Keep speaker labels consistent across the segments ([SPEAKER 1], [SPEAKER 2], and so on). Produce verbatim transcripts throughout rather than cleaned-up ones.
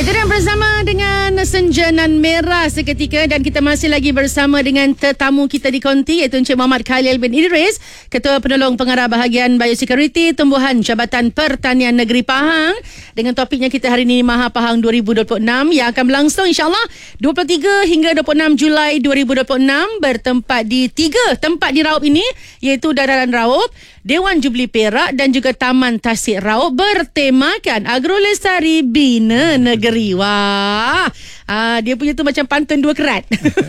[SPEAKER 1] Itu dan bersama dengan Senjanan Merah seketika, dan kita masih lagi bersama dengan tetamu kita di konti, iaitu Encik Muhammad Khalil bin Idris, Ketua Penolong Pengarah Bahagian Biosecurity Tumbuhan Jabatan Pertanian Negeri Pahang, dengan topiknya kita hari ini Maha Pahang dua ribu dua puluh enam yang akan berlangsung insyaAllah dua puluh tiga hingga dua puluh enam Julai dua ribu dua puluh enam, bertempat di tiga tempat di Raub ini, iaitu Dataran Raub, Dewan Jubli Perak dan juga Taman Tasik Raub, bertemakan Agrolestari Bina Negeri. Wah, ah, dia punya tu macam pantun dua kerat.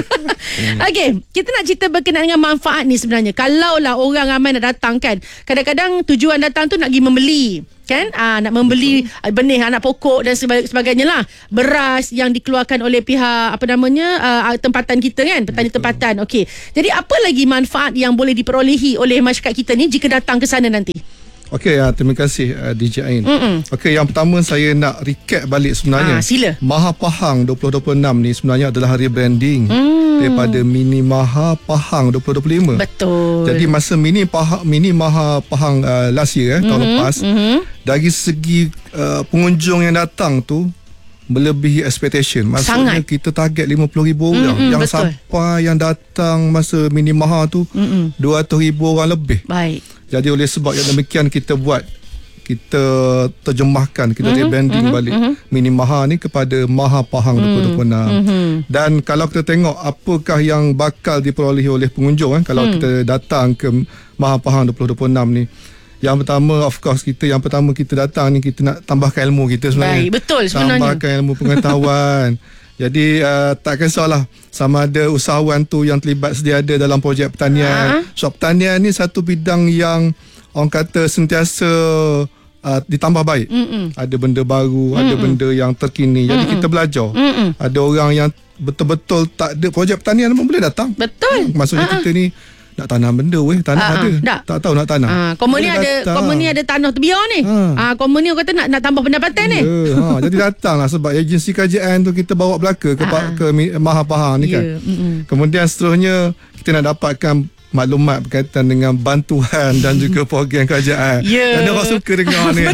[SPEAKER 1] Okey, kita nak cerita berkenaan dengan manfaat ni sebenarnya. Kalaulah orang ramai nak datang kan, kadang-kadang tujuan datang tu nak pergi membeli kan, ah, nak membeli Betul. benih anak pokok dan sebagainya lah, beras yang dikeluarkan oleh pihak apa namanya uh, tempatan kita kan, petani Betul. tempatan. Okey, jadi apa lagi manfaat yang boleh diperolehi oleh masyarakat kita ni jika datang ke sana nanti?
[SPEAKER 2] Okey, uh, terima kasih uh, D J Ain. Okey, yang pertama saya nak recap balik sebenarnya.
[SPEAKER 1] Ah, sila.
[SPEAKER 2] Maha Pahang dua ribu dua puluh enam ni sebenarnya adalah hari branding mm. daripada Mini Maha Pahang dua ribu dua puluh lima.
[SPEAKER 1] Betul.
[SPEAKER 2] Jadi masa Mini Pahang, Mini Maha Pahang uh, last year, eh, tahun mm-hmm. lepas, mm-hmm. dari segi uh, pengunjung yang datang tu melebihi expectation. Maksudnya Sangat. kita target lima puluh ribu orang. Mm-hmm, yang betul. sampai yang datang masa Mini Maha tu mm-hmm. dua ratus ribu orang lebih. Baik. Jadi oleh sebab yang demikian kita buat, kita terjemahkan, kita mm-hmm, rebranding mm-hmm, balik mm-hmm. Mini Maha ni kepada Maha Pahang mm-hmm, dua ribu dua puluh enam. Mm-hmm. Dan kalau kita tengok apakah yang bakal diperolehi oleh pengunjung kan, kalau mm. kita datang ke Maha Pahang dua ribu dua puluh enam ni, yang pertama of course kita yang pertama kita datang ni kita nak tambahkan ilmu kita sebenarnya.
[SPEAKER 1] Baik, betul sebenarnya.
[SPEAKER 2] Tambahkan ilmu pengetahuan. Jadi uh, tak kisahlah sama ada usahawan tu yang terlibat sedia ada dalam projek pertanian. Ha? Sebab pertanian ni satu bidang yang orang kata sentiasa uh, ditambah baik. Mm-mm. Ada benda baru, Mm-mm. ada benda yang terkini. Jadi Mm-mm. kita belajar. Mm-mm. Ada orang yang betul-betul tak ada projek pertanian pun boleh datang.
[SPEAKER 1] Betul.
[SPEAKER 2] Hmm, maksudnya Ha-ha. kita ni nak tanam benda weh, tanah
[SPEAKER 1] uh-huh.
[SPEAKER 2] ada. Tak. tak tahu nak tanam.
[SPEAKER 1] Ah, komen ni ada komen ni ada tanah terbiar ni. Ha. Ah, komen ni orang kata nak nak tambah pendapatan ni.
[SPEAKER 2] Ya, ha, jadi datanglah sebab agensi kajian tu kita bawa belaka ke uh-huh. ke Maha Pahang ni kan. Yeah. Mm-hmm. Kemudian seterusnya kita nak dapatkan maklumat berkaitan dengan bantuan dan juga program kerajaan. Yeah. Dan orang suka dengar ni.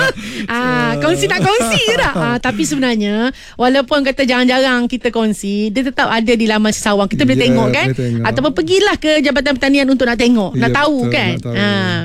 [SPEAKER 1] ah, kongsi nak kongsi je tak? Ah, tapi sebenarnya walaupun kata jarang-jarang kita kongsi, dia tetap ada di laman Sesawang. Kita boleh yeah, tengok kan? Boleh tengok. Ataupun pergilah ke Jabatan Pertanian untuk nak tengok, yeah, nak tahu betul, kan? Nak tahu. Ah.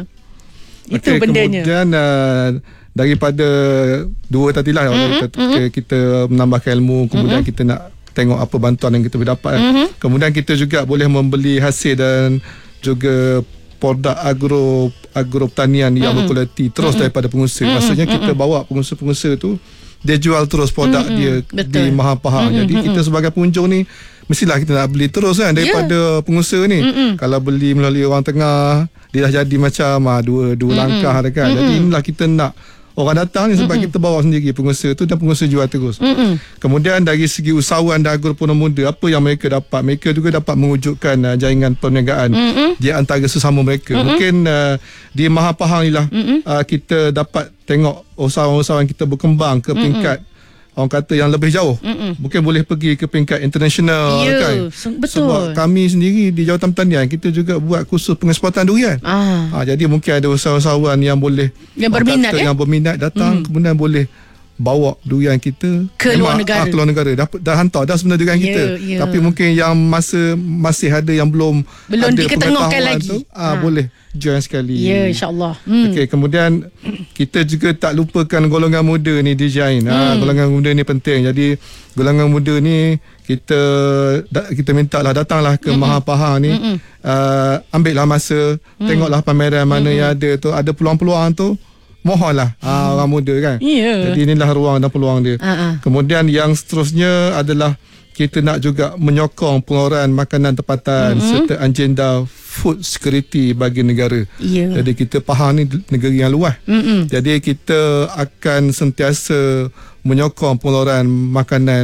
[SPEAKER 1] Itu okay, bendanya. Kemudian uh, daripada dua tadilah mm-hmm, kita, mm-hmm. kita menambahkan ilmu, kemudian mm-hmm. kita nak tengok apa bantuan yang kita boleh dapat. Mm-hmm. Kemudian kita juga boleh membeli hasil dan juga produk agro agro pertanian yang mm-hmm. berkualiti terus mm-hmm. daripada pengusaha. Mm-hmm. Maksudnya kita bawa pengusaha-pengusaha tu dia jual terus produk mm-hmm. dia Betul. di Maha Pahang. Mm-hmm. Jadi kita sebagai pengunjung ni mestilah kita nak beli terus kan daripada yeah. pengusaha ni. Mm-hmm. Kalau beli melalui orang tengah, dia dah jadi macam ah, dua dua mm-hmm. langkah dah kan. Mm-hmm. Jadi inilah kita nak orang datang ni sebab mm-hmm. kita bawa sendiri pengusaha tu dan pengusaha jual terus. Mm-hmm. Kemudian dari segi usahawan dan agropreneur muda, apa yang mereka dapat? Mereka juga dapat mewujudkan uh, jaringan perniagaan mm-hmm. di antara sesama mereka. Mm-hmm. Mungkin uh, di Maha Pahang ni lah mm-hmm. uh, kita dapat tengok usahawan-usahawan kita berkembang ke peringkat mm-hmm. orang kata yang lebih jauh. Mm-mm. Mungkin boleh pergi ke peringkat international yeah, kan. Betul.
[SPEAKER 2] Sebab kami sendiri di Jawatan Pertanian kita juga buat kursus pengeksportan durian. Ah. Ha, jadi mungkin ada usahawan yang boleh
[SPEAKER 1] yang berminat eh?
[SPEAKER 2] yang berminat datang mm. kemudian boleh bawa durian kita
[SPEAKER 1] ke luar negara.
[SPEAKER 2] Ah, ke luar negara. Dah, dah hantar dah sebenarnya durian yeah, kita. Yeah. Tapi mungkin yang masa masih ada yang belum
[SPEAKER 1] belum
[SPEAKER 2] ada
[SPEAKER 1] diketengahkan lagi.
[SPEAKER 2] Tu, ah, ha. boleh join sekali.
[SPEAKER 1] Ya, insya-Allah. Hmm.
[SPEAKER 2] Okey, kemudian kita juga tak lupakan golongan muda ni D J Ain. Ha, hmm. golongan muda ni penting. Jadi golongan muda ni kita kita mintalah datanglah ke mm-mm. Maha Pahang ni. Uh, ambillah masa, mm. tengoklah pameran mana mm-mm. yang ada tu, ada peluang-peluang tu. Mohonlah hmm. ah, orang muda kan. Yeah. Jadi inilah ruang dan peluang dia. Uh-uh. Kemudian yang seterusnya adalah kita nak juga menyokong pengeluaran makanan tempatan mm-hmm. serta agenda food security bagi negara. Yeah. Jadi kita Pahang ni negeri yang luas. Mm-hmm. Jadi kita akan sentiasa menyokong pengeluaran makanan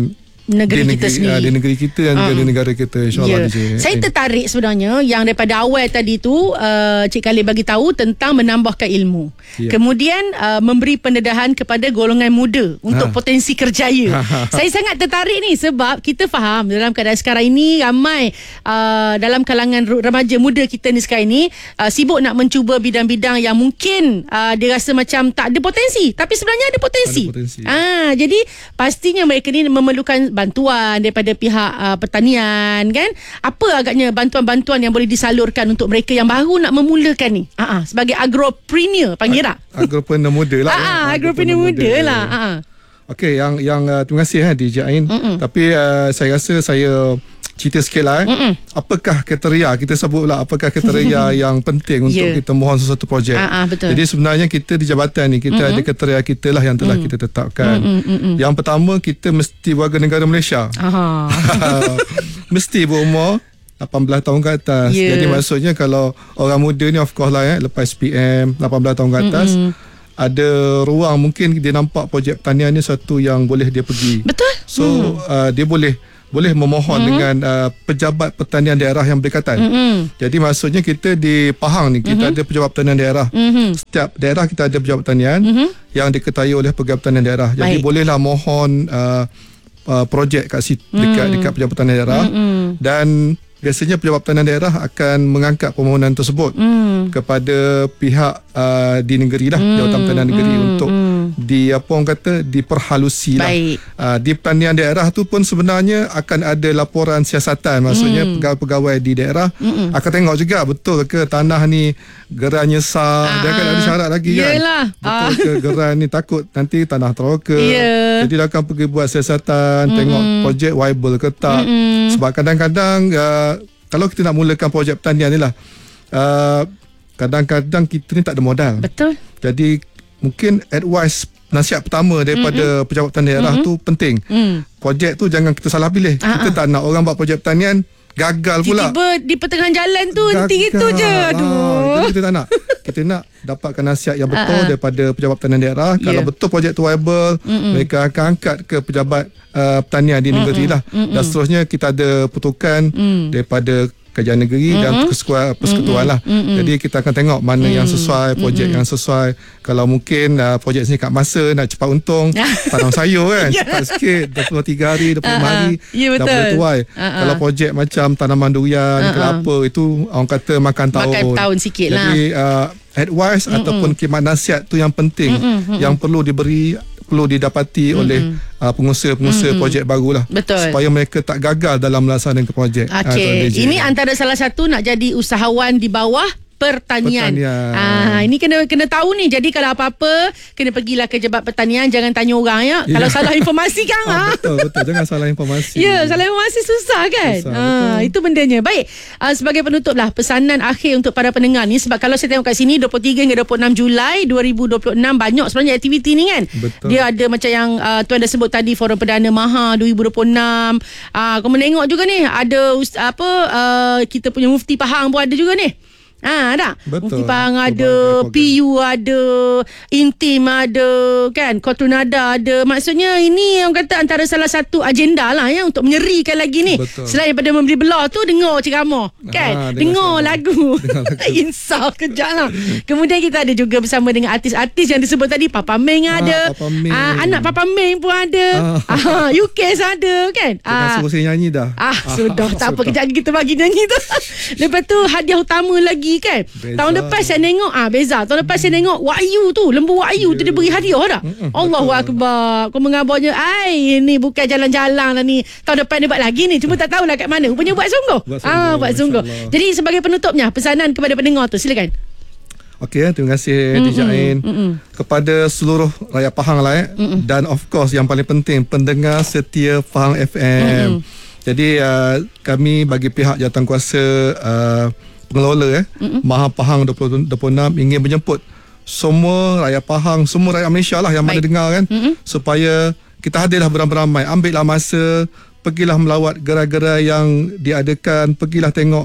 [SPEAKER 1] negeri
[SPEAKER 2] di
[SPEAKER 1] kita
[SPEAKER 2] negeri,
[SPEAKER 1] sendiri.
[SPEAKER 2] Uh, di negeri kita dan uh. di negara kita, insyaAllah.
[SPEAKER 1] Yeah. Saya tertarik sebenarnya yang daripada awal tadi tu uh, Cik Khalid bagi tahu tentang menambahkan ilmu. Yeah. Kemudian uh, memberi pendedahan kepada golongan muda untuk ha. potensi kerjaya. Saya sangat tertarik ni sebab kita faham dalam keadaan sekarang ini ramai uh, dalam kalangan remaja muda kita ni sekarang ni uh, sibuk nak mencuba bidang-bidang yang mungkin uh, dia rasa macam tak ada potensi, tapi sebenarnya ada potensi. Ada potensi. Ah, jadi pastinya mereka ni memerlukan bantuan daripada pihak uh, pertanian, kan? Apa agaknya bantuan-bantuan yang boleh disalurkan untuk mereka yang baru nak memulakan ni? Ah, sebagai agropreneur panggil tak?
[SPEAKER 2] Agropreneur muda lah.
[SPEAKER 1] Ah, ya. agropreneur muda, muda lah. Ah.
[SPEAKER 2] Okey, yang yang uh, terima kasih eh, D J Ain. Mm-mm. Tapi uh, saya rasa saya cerita sikit lah eh. Apakah kriteria, kita sebut lah apakah kriteria yang penting untuk yeah. kita mohon sesuatu projek.
[SPEAKER 1] Ah, ah, betul.
[SPEAKER 2] Jadi sebenarnya kita di jabatan ni, kita Mm-mm. ada kriteria kita lah yang telah Mm-mm. kita tetapkan. Mm-mm. Yang pertama, kita mesti warga negara Malaysia. Mesti berumur lapan belas tahun ke atas. Yeah. Jadi maksudnya kalau orang muda ni of course lah eh, lepas P M lapan belas tahun ke atas, Mm-mm. ada ruang mungkin dia nampak projek pertanian ni satu yang boleh dia pergi.
[SPEAKER 1] Betul.
[SPEAKER 2] So hmm. uh, dia boleh boleh memohon hmm. dengan uh, pejabat pertanian daerah yang berdekatan. Hmm. Jadi maksudnya kita di Pahang ni kita hmm. ada pejabat pertanian daerah. Hmm. Setiap daerah kita ada pejabat pertanian hmm. yang diketuai oleh pejabat pertanian daerah. Jadi Baik. bolehlah mohon uh, uh, projek kat situ, hmm. dekat dekat pejabat pertanian daerah hmm. dan biasanya pejabat pertanian daerah akan mengangkat permohonan tersebut mm. kepada pihak uh, di negeri lah, mm. jawatan pertanian negeri mm. untuk mm. di apa orang kata diperhalusi lah. Uh, di pertanian daerah tu pun sebenarnya akan ada laporan siasatan, maksudnya mm. pegawai-pegawai di daerah Mm-mm. akan tengok juga betul ke tanah ni geranya sah, ah. dia akan ada syarat lagi
[SPEAKER 1] Yelah.
[SPEAKER 2] kan. Betul ah. ke geran ni takut nanti tanah teroka.
[SPEAKER 1] Yeah.
[SPEAKER 2] Jadi dia akan pergi buat siasatan, Mm-mm. tengok projek viable ke tak. Mm-mm. Sebab kadang-kadang uh, kalau kita nak mulakan projek pertanian ni lah, uh, kadang-kadang kita ni tak ada modal.
[SPEAKER 1] Betul.
[SPEAKER 2] Jadi mungkin advice nasihat pertama daripada Mm-mm. pejabat pertanian daerah Mm-mm. tu penting. Mm. Projek tu jangan kita salah pilih. Uh-huh. Kita tak nak orang buat projek pertanian gagal pula.
[SPEAKER 1] Tiba-tiba di pertengahan jalan tu nanti gitu je. Aduh.
[SPEAKER 2] Ah, itu kita tak nak. Kita nak dapatkan nasihat yang betul uh-huh. daripada pejabat pertanian daerah. Yeah. Kalau betul projek tu viable, Mm-mm. mereka akan angkat ke pejabat uh, pertanian di negeri Mm-mm. lah. Mm-mm. Dan seterusnya kita ada pertukan mm. daripada kerajaan negeri Mm-mm. dan persekutuan, persekutuan lah. Mm-mm. Jadi kita akan tengok mana Mm-mm. yang sesuai, projek Mm-mm. yang sesuai. Kalau mungkin uh, projek sini kat masa nak cepat untung, tanam sayur kan, yeah. cepat sikit, dua puluh tiga hari, dua puluh lima uh-huh. hari yeah, dah boleh tuai. Uh-huh. Kalau projek macam tanaman durian, uh-huh. kelapa, itu orang kata makan tahun.
[SPEAKER 1] Makan tahun sikit lah.
[SPEAKER 2] Jadi uh, advice Mm-mm. ataupun khidmat nasihat tu yang penting, Mm-mm. yang perlu diberi, perlu didapati Mm-mm. oleh uh, pengusaha-pengusaha Mm-mm. projek barulah.
[SPEAKER 1] Betul.
[SPEAKER 2] Supaya mereka tak gagal dalam melaksanakan projek.
[SPEAKER 1] Okey. Uh, Ini antara salah satu nak jadi usahawan di bawah pertanian. pertanian. Ah, ini kena kena tahu ni. Jadi kalau apa-apa kena pergilah ke pejabat pertanian, jangan tanya orang ya. Yeah. Kalau salah informasi kan
[SPEAKER 2] ah, betul betul jangan salah informasi.
[SPEAKER 1] Ya, yeah, salah informasi susah kan. Susah, ah, itu bendanya. Baik. Ah, sebagai penutup lah pesanan akhir untuk para pendengar ni, sebab kalau saya tengok kat sini dua puluh tiga hingga dua puluh enam Julai dua ribu dua puluh enam banyak sebenarnya aktiviti ni kan.
[SPEAKER 2] Betul.
[SPEAKER 1] Dia ada macam yang uh, tuan dah sebut tadi, Forum Perdana Maha dua ribu dua puluh enam. Ah, kau menengok juga ni ada apa uh, kita punya Mufti Pahang pun ada juga ni. Ah, ada. Mufti Pahang ada, P U ada, Intim ada, kan? Kotronada ada. Maksudnya ini yang kata antara salah satu agenda lah ya untuk menyerikan lagi ni. Betul. Selain daripada membeli belah tu, dengar ceramah, kan? Ah, dengar, dengar lagu. Insaf kejap lah. Kemudian kita ada juga bersama dengan artis-artis yang disebut tadi. Papa Meng ada. Ah, Papa Meng. Ah, anak Papa Meng pun ada. Ah, U K S ada, kan?
[SPEAKER 2] Jangan ah. suruh saya nyanyi dah.
[SPEAKER 1] Ah, sudah. Ah, tak apa, kejap kita bagi nyanyi tu. Lepas tu hadiah utama lagi kan. Beza. Tahun lepas saya tengok ah beza. Tahun lepas hmm. saya tengok Wahyu tu, lembu Wahyu yeah. tu dia beri hadiah dah. Hmm, Allahu akbar. Kau mengabarnya ai ini bukan jalan-jalan lah ni. Tahun depan dia buat lagi ni. Cuma tak tahulah kat mana. Rupanya buat sungguh. Buat sungguh ah buat sungguh. Jadi sebagai penutupnya pesanan kepada pendengar tu, silakan.
[SPEAKER 2] Okey, terima kasih D J Ain. Kepada seluruh rakyat Pahang lah eh. Mm-mm. Dan of course yang paling penting pendengar setia Pahang F M. Mm-mm. Jadi uh, kami bagi pihak jawatankuasa uh, pengelola eh, Maha Pahang dua puluh enam ingin menjemput semua rakyat Pahang, semua rakyat Malaysia lah yang Baik. mana dengar kan, Mm-mm. supaya kita hadirlah beramai-ramai, ambillah masa, pergilah melawat gerai-gerai yang diadakan, pergilah tengok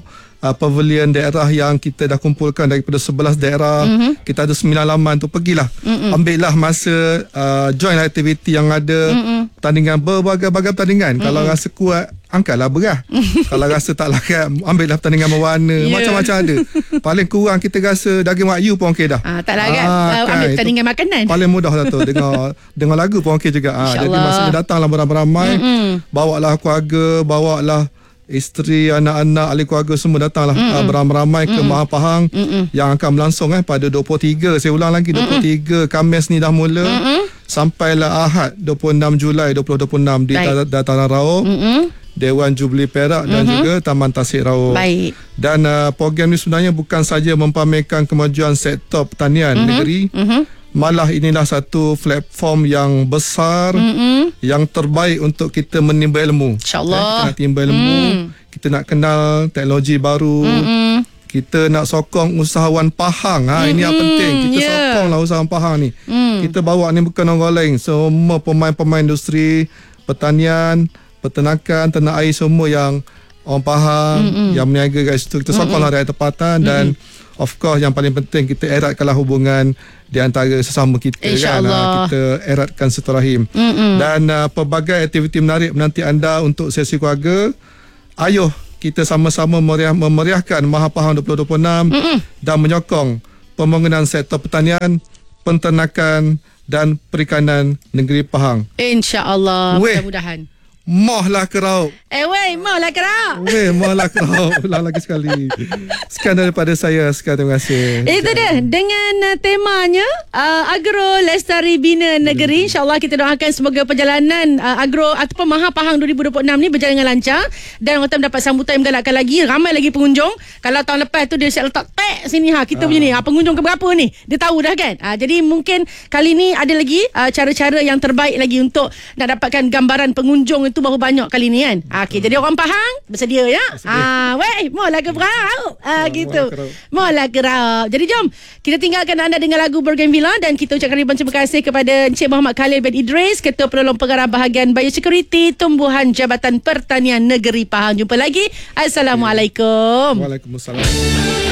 [SPEAKER 2] uh, pavilion daerah yang kita dah kumpulkan daripada sebelas daerah. Mm-hmm. Kita ada sembilan laman tu, pergilah. Mm-hmm. Ambillah masa uh, join aktiviti yang ada. Mm-hmm. Pertandingan berbagai-bagai pertandingan. Mm-hmm. Kalau rasa kuat, angkatlah berah. Kalau rasa tak larat, ambillah pertandingan mewarna. Yeah. Macam-macam ada. Paling kurang kita rasa daging wagyu pun okey dah.
[SPEAKER 1] Ah, tak larat, ah, uh, kan, ambil pertandingan makanan.
[SPEAKER 2] Paling mudah lah tu. Dengar dengar lagu pun okey juga. Ah, jadi maksudnya datanglah beramai-ramai. Mm-hmm. Bawalah keluarga, bawalah isteri, anak-anak, ahli keluarga semua datanglah uh, beramai-ramai ke Maha Pahang Mm-mm. yang akan berlangsung eh pada dua puluh tiga. Saya ulang lagi, dua puluh tiga Khamis ni dah mula. Mm-mm. Sampailah Ahad dua puluh enam Julai dua ribu dua puluh enam di Dataran Raub, Mm-mm. Dewan Jubli Perak dan mm-hmm. juga Taman Tasik Raub. Baik. Dan uh, program ni sebenarnya bukan saja mempamerkan kemajuan sektor pertanian mm-hmm. negeri, mm-hmm. malah inilah satu platform yang besar, mm-hmm. yang terbaik untuk kita menimba ilmu. InsyaAllah. Eh, kita nak timba ilmu, mm. kita nak kenal teknologi baru, mm-hmm. kita nak sokong usahawan Pahang. Ha, mm-hmm. Ini yang penting. Kita yeah. sokonglah usahawan Pahang ni. Mm. Kita bawa ni bukan orang lain. Semua pemain-pemain industri, pertanian, peternakan, ternak air semua yang orang Pahang, mm-hmm. yang berniaga kat situ. Kita sokonglah mm-hmm. rakyat tempatan dan mm-hmm. of course yang paling penting kita eratkanlah hubungan di antara sesama kita. Kan? Kita eratkan silaturahim. Mm-hmm. Dan uh, pelbagai aktiviti menarik menanti anda untuk sesi keluarga. Ayuh kita sama-sama meriah, memeriahkan Maha Pahang dua ribu dua puluh enam mm-hmm. dan menyokong pembangunan sektor pertanian, peternakan dan perikanan negeri Pahang.
[SPEAKER 1] InsyaAllah. Mudah-mudahan.
[SPEAKER 2] Mohlah ke Raub.
[SPEAKER 1] Eh weh, mohlah ke Raub.
[SPEAKER 2] Weh, mohlah ke Raub. Ulang lagi sekali. Sekian daripada saya. Sekian, terima kasih.
[SPEAKER 1] Itu dia. Dengan uh, temanya uh, Agro Lestari Bina Negeri. InsyaAllah kita doakan semoga perjalanan uh, Agro ataupun Maha Pahang dua ribu dua puluh enam ni berjalan dengan lancar. Dan orang mendapat sambutan yang menggalakkan lagi. Ramai lagi pengunjung. Kalau tahun lepas tu dia siap letak tag sini. Ha, kita uh. punya ni. Ha, pengunjung ke berapa ni? Dia tahu dah kan? Ha, jadi mungkin kali ni ada lagi uh, cara-cara yang terbaik lagi untuk nak dapatkan gambaran pengunjung itu baru banyak kali ni kan. Okey, jadi orang Pahang bersedia ya. Ah, weh, mohlah ke Raub. Ah, gitu. Mohlah ke Raub. Jadi jom kita tinggalkan anda dengan lagu Bougainvillea dan kita ucapkan ribuan terima kasih kepada Encik Muhammad Khalil bin Idris, Ketua Penolong Pengarah Bahagian Biosecurity Tumbuhan Jabatan Pertanian Negeri Pahang. Jumpa lagi. Assalamualaikum.
[SPEAKER 2] Waalaikumsalam.